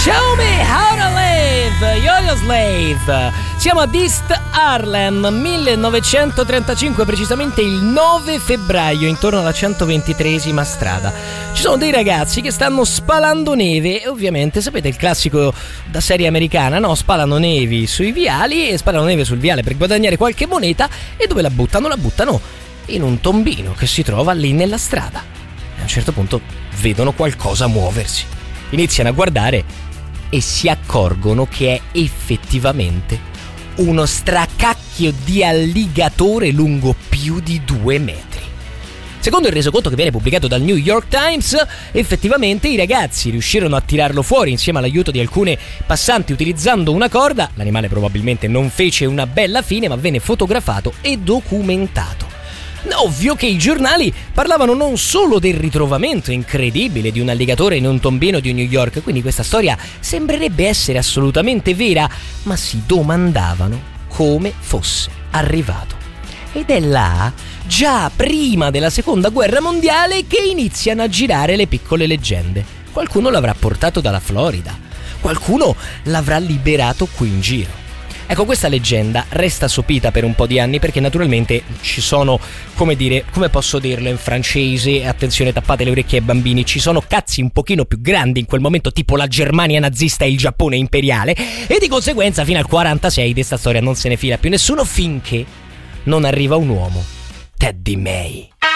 Show me how to live, Yo-Yo Slave. Siamo ad East Harlem, 1935, precisamente il 9 febbraio, intorno alla 123esima strada. Ci sono dei ragazzi che stanno spalando neve e ovviamente sapete il classico da serie americana, no? Spalano nevi sui viali e spalano neve sul viale per guadagnare qualche moneta e dove la buttano? La buttano in un tombino che si trova lì nella strada. E a un certo punto vedono qualcosa muoversi. Iniziano a guardare e si accorgono che è effettivamente uno stracacchio di alligatore lungo più di 2 metri. Secondo il resoconto che viene pubblicato dal New York Times, effettivamente i ragazzi riuscirono a tirarlo fuori insieme all'aiuto di alcune passanti utilizzando una corda. L'animale probabilmente non fece una bella fine, ma venne fotografato e documentato. Ovvio che i giornali parlavano non solo del ritrovamento incredibile di un alligatore in un tombino di New York, quindi questa storia sembrerebbe essere assolutamente vera, ma si domandavano come fosse arrivato. Ed è là, già prima della seconda guerra mondiale, che iniziano a girare le piccole leggende. Qualcuno l'avrà portato dalla Florida, qualcuno l'avrà liberato qui in giro. Ecco, questa leggenda resta sopita per un po' di anni perché naturalmente ci sono, come posso dirlo in francese, attenzione, tappate le orecchie ai bambini, ci sono cazzi un pochino più grandi in quel momento, tipo la Germania nazista e il Giappone imperiale, e di conseguenza fino al 46 di sta storia non se ne fila più nessuno finché non arriva un uomo, Teddy May.